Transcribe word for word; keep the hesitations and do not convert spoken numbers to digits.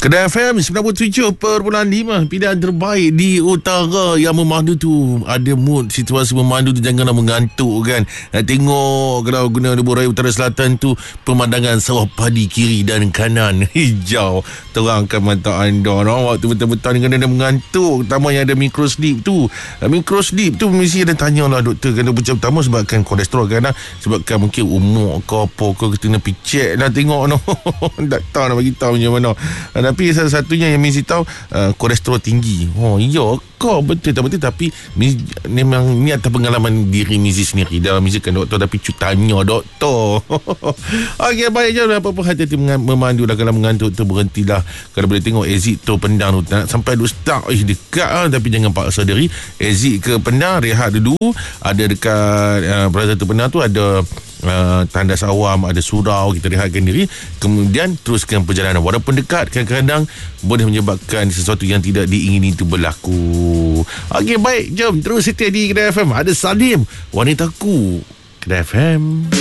Kedah F M sembilan puluh tujuh perpuluhan lima, pilihan terbaik di utara. Yang memandu tu ada mood, situasi memandu tu janganlah mengantuk kan. Nak tengok kalau guna lebuh raya utara selatan tu, pemandangan sawah padi kiri dan kanan hijau, terangkan mata anda no? Waktu betul-betul kena ada mengantuk, terutama yang ada micro sleep tu. Micro sleep tu mesti ada tanyalah doktor kan. Punca pertama sebabkan kolesterol kan, sebabkan mungkin umur ke apa ke, kita nak pergi check lah tengok no. Tak tahu nak bagi tahu macam mana. Tapi salah satunya yang mesti tahu uh, kolesterol tinggi. Oh iya kau betul tak betul, tapi memang ni atas pengalaman diri Mizi sendiri. Dalam Mizi kan doktor, tapi cu tanya doktor. Okey, baik je, apa-apa hati-hati memandu lah. Kalau mengantuk tu berhentilah. Kalau boleh tengok exit tu Pendang tu, tak sampai duk stuck eh, dekat lah, tapi jangan paksa diri. Exit ke Pendang, rehat dulu. Ada dekat uh, Plaza tu Pendang tu ada Uh, tandas awam, ada surau, kita rehatkan diri, kemudian teruskan perjalanan. Walaupun dekat, kadang-kadang boleh menyebabkan sesuatu yang tidak diingini itu berlaku. Okey, baik, jom terus setia di Kedah F M. Ada Salim, wanitaku, Kedah F M.